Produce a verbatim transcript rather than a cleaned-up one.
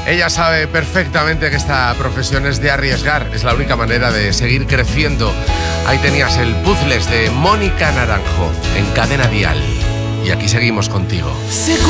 Ella sabe perfectamente que esta profesión es de arriesgar, es la única manera de seguir creciendo. Ahí tenías el Puzzles de Mónica Naranjo en Cadena Dial. Y aquí seguimos contigo.